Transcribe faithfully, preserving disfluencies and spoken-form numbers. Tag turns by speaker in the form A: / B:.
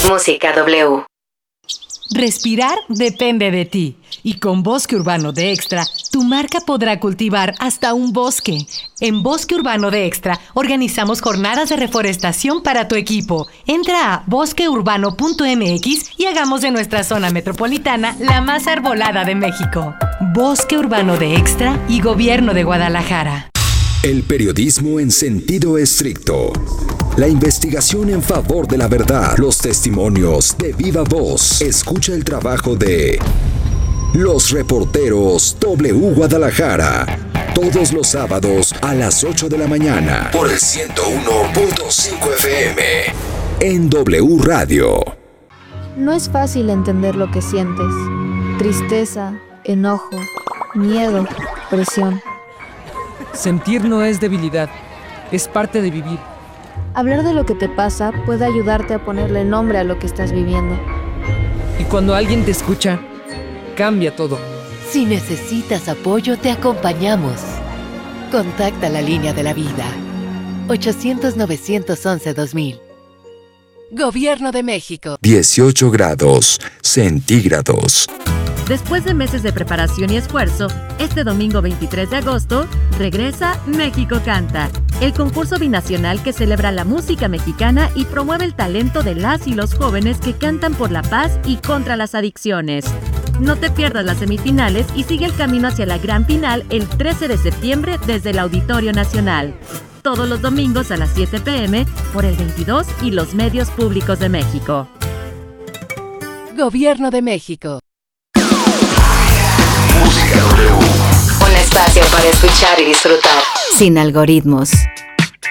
A: Música W.
B: Respirar depende de ti. Y con Bosque Urbano de Extra, tu marca podrá cultivar hasta un bosque. En Bosque Urbano de Extra, organizamos jornadas de reforestación para tu equipo. Entra a bosque urbano punto m x y hagamos de nuestra zona metropolitana la más arbolada de México. Bosque Urbano de Extra y Gobierno de Guadalajara.
C: El periodismo en sentido estricto. La investigación en favor de la verdad. Los testimonios de viva voz. Escucha el trabajo de los reporteros W Guadalajara. Todos los sábados a las ocho de la mañana. Por el ciento uno punto cinco F M. En W Radio.
D: No es fácil entender lo que sientes. Tristeza, enojo, miedo, presión.
E: Sentir no es debilidad, es parte de vivir.
D: Hablar de lo que te pasa puede ayudarte a ponerle nombre a lo que estás viviendo.
E: Y cuando alguien te escucha, cambia todo.
F: Si necesitas apoyo, te acompañamos. Contacta la línea de la vida. ochocientos, novecientos once, dos mil. Gobierno de México.
C: dieciocho grados centígrados.
G: Después de meses de preparación y esfuerzo, este domingo veintitrés de agosto, regresa México Canta, el concurso binacional que celebra la música mexicana y promueve el talento de las y los jóvenes que cantan por la paz y contra las adicciones. No te pierdas las semifinales y sigue el camino hacia la gran final el trece de septiembre desde el Auditorio Nacional. Todos los domingos a las siete p m por el veintidós y los medios públicos de México.
F: Gobierno de México.
A: Un espacio para escuchar y disfrutar. Sin algoritmos.